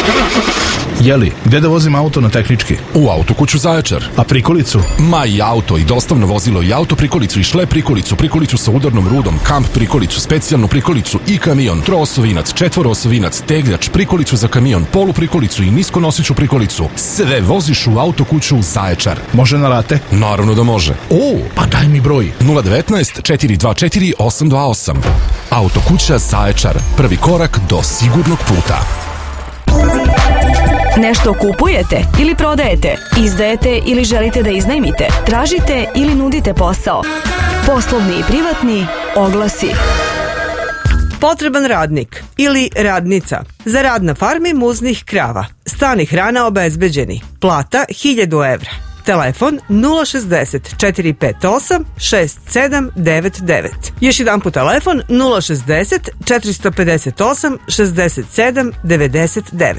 Jeli, gde da vozim auto na tehnički? U Autokuću Zaječar. A prikolicu? Ma i auto, i dostavno vozilo, i auto prikolicu, i šlep prikolicu, prikolicu sa udarnom rudom, kamp prikolicu, specijalnu prikolicu i kamion, troosovinac, četvoroosovinac, tegljač, prikolicu za kamion, polu prikolicu i niskonosiću prikolicu. Sve voziš u Autokuću Zaječar. Može na rate? Naravno da može. Pa daj mi broj. 019 424 828. Autokuća Zaječar. Prvi korak do sigurnog puta. Nešto kupujete ili prodajete, izdajete ili želite da iznajmite, tražite ili nudite posao. Poslovni i privatni oglasi. Potreban radnik ili radnica za rad na farmi muznih krava. Stan i hrana obezbeđeni. Plata 1000 evra. Telefon 060 458 6799. Još jedan put telefon 060 458 6799.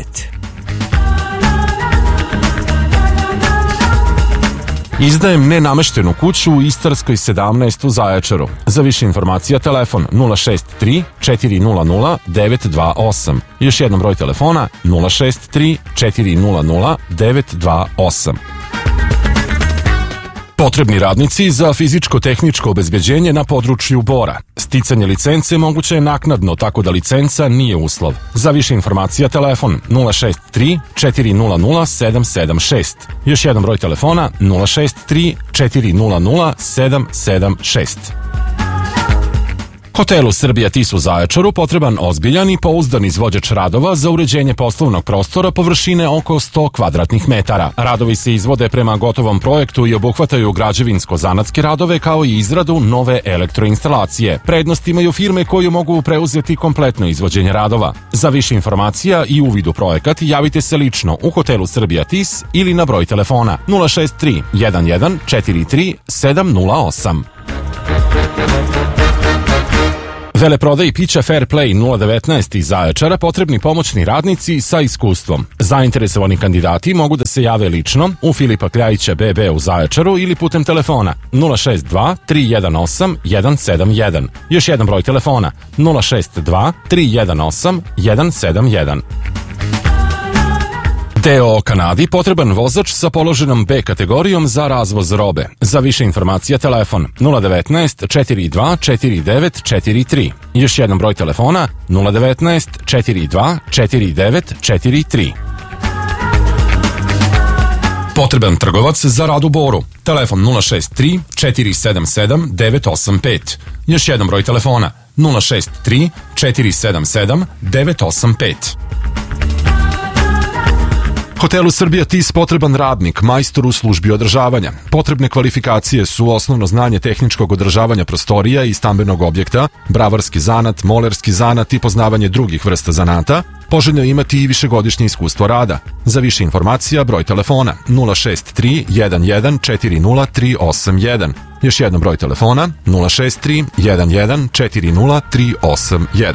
Izdajem nenameštenu kuću u Istarskoj 17 u Zaječaru. Za više informacija telefon 063 400 928. Još jednom broj telefona 063 400 928. Potrebni radnici za fizičko-tehničko obezbeđenje na području Bora. Sticanje licence moguće je naknadno, tako da licenca nije uslov. Za više informacija telefon 063 400 776. Još jedan broj telefona 063 400 776. Hotelu Srbija Tis u Zaječaru potreban ozbiljan i pouzdan izvođač radova za uređenje poslovnog prostora površine oko 100 kvadratnih metara. Radovi se izvode prema gotovom projektu i obuhvataju građevinsko-zanatske radove kao i izradu nove elektroinstalacije. Prednost imaju firme koje mogu preuzeti kompletno izvođenje radova. Za više informacija i uvid u projekat javite se lično u Hotelu Srbija Tis ili na broj telefona 063 11 43 708. Veleprodaj pića Fair Play 019 iz Zaječara potrebni pomoćni radnici sa iskustvom. Zainteresovani kandidati mogu da se jave lično u Filipa Kljajića BB u Zaječaru ili putem telefona 062 318 171. Još jedan broj telefona 062 318 171. DO Kanadi potreban vozač sa položenom B kategorijom za razvoz robe. Za više informacija telefon 019 42 4943. Još jedan broj telefona 019 42 4943. Potreban trgovac za rad u Boru. Telefon 063 477 985. Još jedan broj telefona 063 477 985. Hotelu Srbija Tis potreban radnik, majstor u službi održavanja. Potrebne kvalifikacije su osnovno znanje tehničkog održavanja prostorija i stambenog objekta, bravarski zanat, molerski zanat i poznavanje drugih vrsta zanata. Poželjno je imati i višegodišnje iskustvo rada. Za više informacija broj telefona 063 11 40 381. Još jedan broj telefona 063 11 40 381.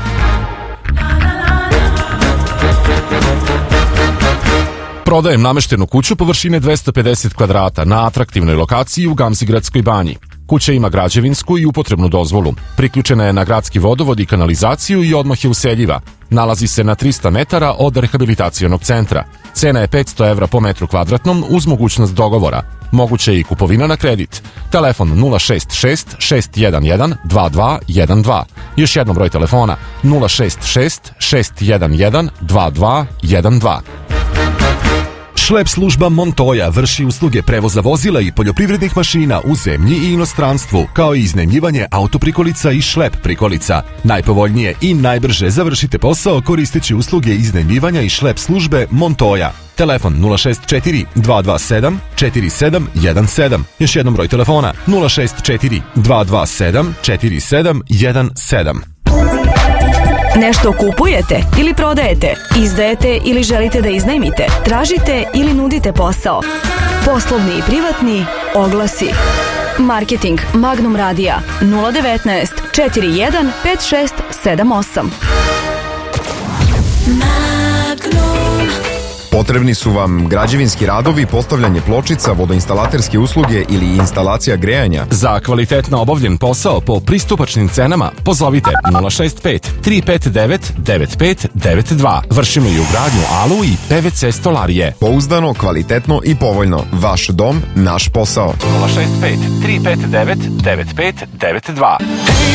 Prodajem nameštenu kuću površine 250 kvadrata na atraktivnoj lokaciji u Gamzigradskoj banji. Kuća ima građevinsku i upotrebnu dozvolu. Priključena je na gradski vodovod i kanalizaciju i odmah je useljiva. Nalazi se na 300 metara od rehabilitacionog centra. Cena je 500 evra po metru kvadratnom uz mogućnost dogovora. Moguće je i kupovina na kredit. Telefon 066 611 2212. Još jedno broj telefona 066 611 2212. Šlep služba Montoya vrši usluge prevoza vozila i poljoprivrednih mašina u zemlji i inostranstvu, kao i iznajmljivanje autoprikolica i šlep prikolica. Najpovoljnije i najbrže završite posao koristeći usluge iznajmljivanja i šlep službe Montoya. Telefon 064 227 4717. Još jednom broj telefona 064 227 4717. Nešto kupujete ili prodajete, izdajete ili želite da iznajmite, tražite ili nudite posao. Poslovni i privatni oglasi. Marketing Magnum Radija 019 41 56 78. Pod Potrebni su vam građevinski radovi, postavljanje pločica, vodoinstalaterske usluge ili instalacija grejanja. Za kvalitetno obavljen posao po pristupačnim cenama pozovite 065 359 9592. Vršimo i ugradnju ALU i PVC stolarije. Pouzdano, kvalitetno i povoljno. Vaš dom, naš posao. 065 359 9592.